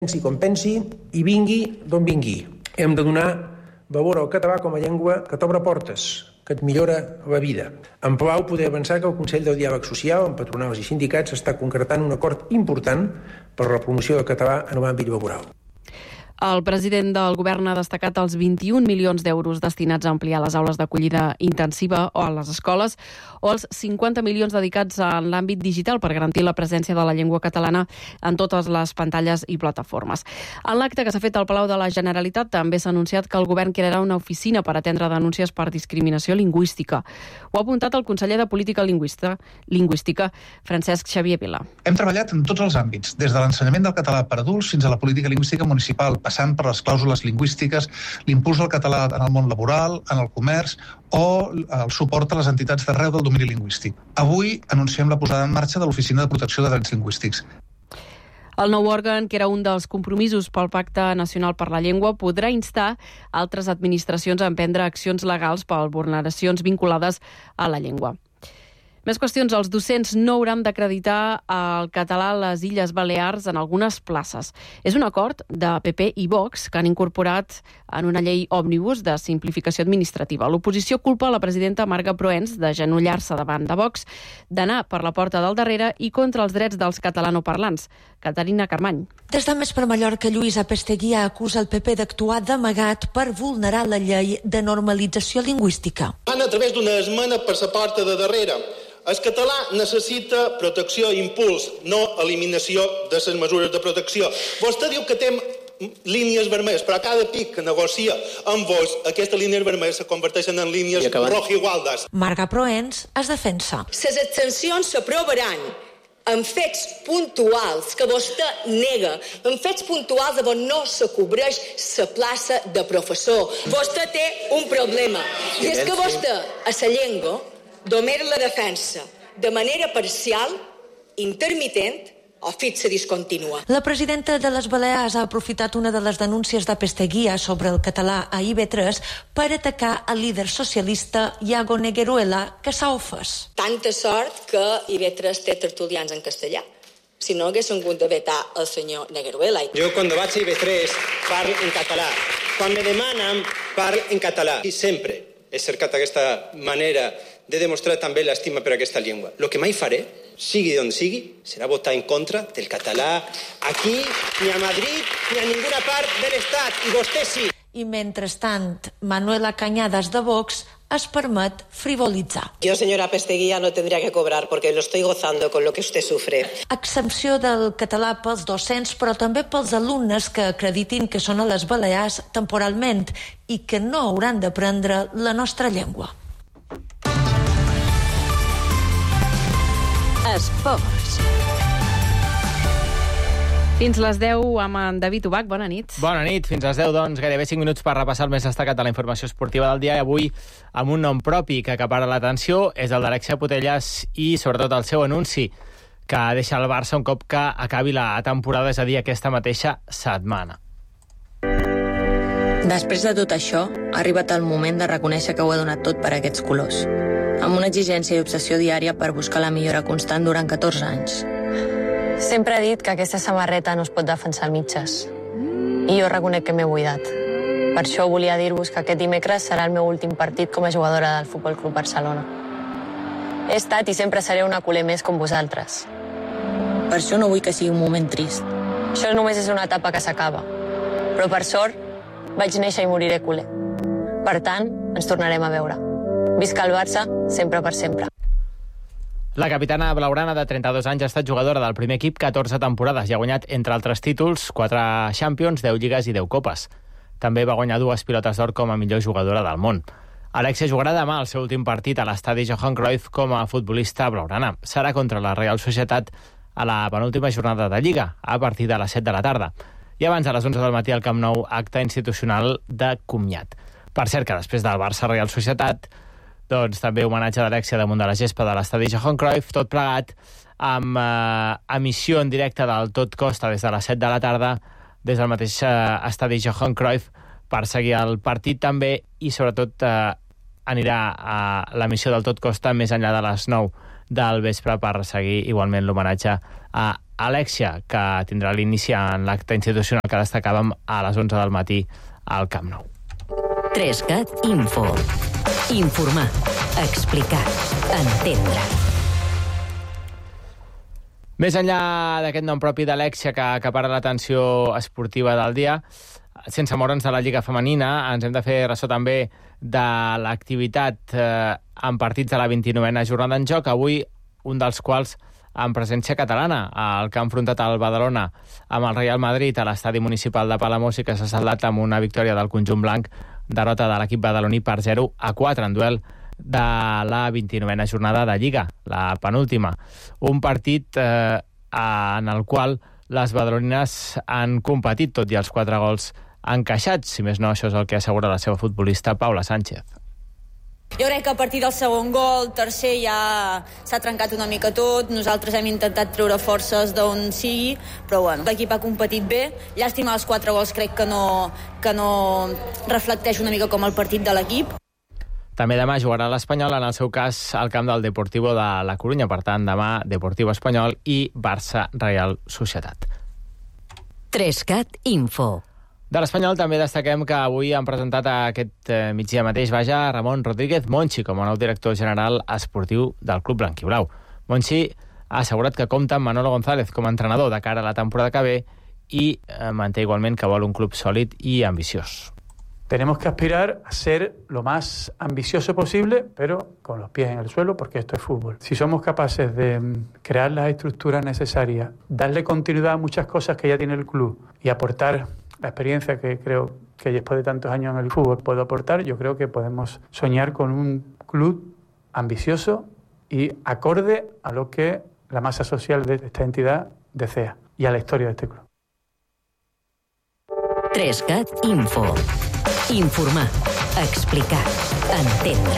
Pensi com pensi i vingui d'on vingui. Hem de donar valor al català com a llengua que t'obre portes, que et millora la vida. Em plau poder avançar que el Consell del Diàleg Social, amb patronals i sindicats, està concretant un acord important per a la promoció del català en l'àmbit laboral. El president del govern ha destacat els 21 milions d'euros destinats a ampliar les aules d'acollida intensiva o a les escoles o els 50 milions dedicats en l'àmbit digital per garantir la presència de la llengua catalana en totes les pantalles i plataformes. En l'acte que s'ha fet al Palau de la Generalitat també s'ha anunciat que el govern crearà una oficina per atendre denúncies per discriminació lingüística. Ho ha apuntat el conseller de Política Lingüística, Francesc Xavier Vila. Hem treballat en tots els àmbits, des de l'ensenyament del català per adults fins a la política lingüística municipal, passant per les clàusules lingüístiques, l'impuls del català en el món laboral, en el comerç o el suport a les entitats d'arreu del domini lingüístic. Avui anunciem la posada en marxa de l'Oficina de Protecció de Drets Lingüístics. El nou òrgan, que era un dels compromisos pel Pacte Nacional per la Llengua, podrà instar altres administracions a emprendre accions legals per vulneracions vinculades a la llengua. Més qüestions. Els docents no hauran d'acreditar el català a les Illes Balears en algunes places. És un acord de PP i Vox que han incorporat en una llei òmnibus de simplificació administrativa. L'oposició culpa la presidenta Marga Proens d'agenollar-se davant de Vox, d'anar per la porta del darrere i contra els drets dels catalanoparlants. Caterina Carmany. Des de Més per Mallorca, Lluïsa Pesteguià acusa el PP d'actuar d'amagat per vulnerar la llei de normalització lingüística. Van a través d'una esmena per la porta de darrere. El català necessita protecció i impuls, no eliminació de les mesures de protecció. Vostè diu que té línies vermelles, però cada pic que negocia amb vos, aquestes línies vermelles se converteixen en línies rojigualdes. Marga Proens es defensa. Les abstencions s'aprovaran en fets puntuals que vostè nega, en fets puntuals on no se cobreix la plaça de professor. Vostè té un problema, i és que vostè, a la llengua, només la defensa de manera parcial, intermitent o fixa discontínua. La presidenta de les Balears ha aprofitat una de les denúncies de Pesteguià sobre el català a IB3 per atacar el líder socialista Iago Negueruela, que s'ha ofès. Tanta sort que IB3 té tertulians en castellà. Si no, haguessin hagut de vetar el senyor Negueruela. Jo, quan vaig a IB3, parlo en català. Quan me demanen, parlo en català. I sempre he cercat aquesta manera de demostrar també l'estima per aquesta llengua. El que mai faré, sigui d'on sigui, serà votar en contra del català aquí, ni a Madrid, ni a ninguna part de l'Estat. I vostè sí. I mentrestant, Manuela Cañadas de Vox es permet frivolitzar. Yo, señora Pesteguià, no tendría que cobrar porque lo estoy gozando con lo que usted sufre. Exempció del català pels docents, però també pels alumnes que acreditin que són a les Balears temporalment i que no hauran d'aprendre la nostra llengua. Esports. Fins les 10 amb en David Ubach. Bona nit. Bona nit. Fins les 10, doncs, gairebé 5 minuts per repassar el més destacat de la informació esportiva del dia. I avui, amb un nom propi que acapara l'atenció, és el d'Alexia Putellas i, sobretot, el seu anunci que deixa el Barça un cop que acabi la temporada, és a dir, aquesta mateixa setmana. Després de tot això, ha arribat el moment de reconèixer que ho ha donat tot per aquests colors, amb una exigència i obsessió diària per buscar la millora constant durant 14 anys. Sempre he dit que aquesta samarreta no es pot defensar a mitges. I jo reconec que m'he buidat. Per això volia dir-vos que aquest dimecres serà el meu últim partit com a jugadora del Futbol Club Barcelona. He estat i sempre seré una culer més com vosaltres. Per això no vull que sigui un moment trist. Això només és una etapa que s'acaba. Però per sort, vaig néixer i moriré culer. Per tant, ens tornarem a veure. Visca el Barça, sempre per sempre. La capitana blaugrana de 32 anys ha estat jugadora del primer equip 14 temporades i ha guanyat, entre altres títols, 4 Champions, 10 lligues i 10 copes. També va guanyar 2 pilotes d'or com a millor jugadora del món. Alexia jugarà demà el seu últim partit a l'estadi Johan Cruyff com a futbolista blaugrana. Serà contra la Real Societat a la penúltima jornada de Lliga, a partir de les 7 de la tarda. I abans, a les 11 del matí, al Camp Nou, acte institucional de comiat. Per cert, que després del Barça-Real Societat, doncs també homenatge d'Alexia damunt de la gespa de l'estadi Johan Cruyff, tot plegat amb emissió en directe del Tot Costa des de les 7 de la tarda, des del mateix estadi Johan Cruyff, per seguir el partit també, i sobretot anirà a l'emissió del Tot Costa més enllà de les 9 del vespre per seguir igualment l'homenatge a Alexia, que tindrà l'inici en l'acte institucional que destacàvem a les 11 del matí al Camp Nou. 3CAT Info. Informar, explicar, entendre. Més enllà d'aquest nom propi d'Alexia que acapara l'atenció esportiva del dia, sense moure'ns de la Lliga Femenina, ens hem de fer ressò també de l'activitat en partits de la 29a jornada en joc, avui un dels quals amb presència catalana, el que ha enfrontat el Badalona amb el Real Madrid a l'estadi municipal de Palamós i que s'ha saldat amb una victòria del conjunt blanc, derrota de l'equip badaloní per 0-4 en duel de la 29a jornada de Lliga, la penúltima. Un partit en el qual les badalonines han competit, tot i els 4 gols encaixats. Si més no, això és el que assegura la seva futbolista Paula Sánchez. Jo crec que a partir del segon gol, tercer, ja s'ha trencat una mica tot. Nosaltres hem intentat treure forces d'on sigui, però bueno, l'equip ha competit bé. Llàstima, els 4 gols crec que no reflecteix una mica com el partit de l'equip. També demà jugarà l'Espanyol, en el seu cas, al camp del Deportivo de la Corunya. Per tant, demà Deportivo Espanyol i Barça Real Societat. 3CAT Info. De l'Espanyol també destaquem que avui han presentat aquest migdia mateix, Ramon Rodríguez Monchi com a nou director general esportiu del club blanquiblau. Monchi ha assegurat que compta amb Manolo González com a entrenador de cara a la temporada que ve i manté igualment que vol un club sòlid i ambiciós. Tenemos que aspirar a ser lo más ambicioso posible, pero con los pies en el suelo, porque esto es fútbol. Si somos capaces de crear las estructuras necesarias, darle continuidad a muchas cosas que ya tiene el club y aportar la experiencia que creo que después de tantos años en el fútbol puedo aportar, yo creo que podemos soñar con un club ambicioso y acorde a lo que la masa social de esta entidad desea y a la historia de este club. 3CAT Info. Informar, explicar, entendre.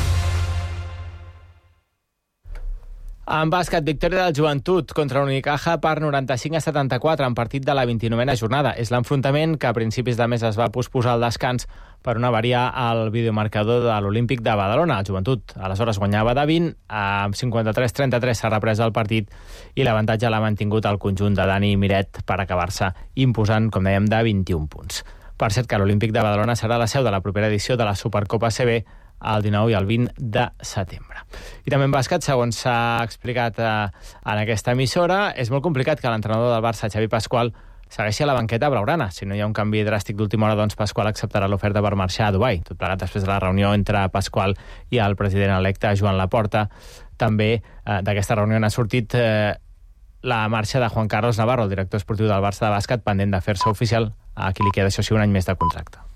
En bàsquet, victòria del Joventut contra l'Unicaja per 95-74 en partit de la 29a jornada. És l'enfrontament que a principis de mes es va posposar al descans per una avaria al videomarcador de l'Olímpic de Badalona. El Joventut aleshores guanyava de 20, amb 53-33 s'ha reprès el partit i l'avantatge l'ha mantingut el conjunt de Dani Miret per acabar-se imposant, com dèiem, de 21 punts. Per cert, que l'Olímpic de Badalona serà la seu de la propera edició de la Supercopa CB el 19 i el 20 de setembre. I també en bàsquet, segons s'ha explicat en aquesta emissora, és molt complicat que l'entrenador del Barça, Xavi Pasqual, segueixi a la banqueta blaugrana. Si no hi ha un canvi dràstic d'última hora, doncs Pasqual acceptarà l'oferta per marxar a Dubai. Tot plegat després de la reunió entre Pasqual i el president electe, Joan Laporta. També d'aquesta reunió n'ha sortit la marxa de Juan Carlos Navarro, el director esportiu del Barça de bàsquet, pendent de fer-se oficial, a qui li queda, això sí, un any més de contracte.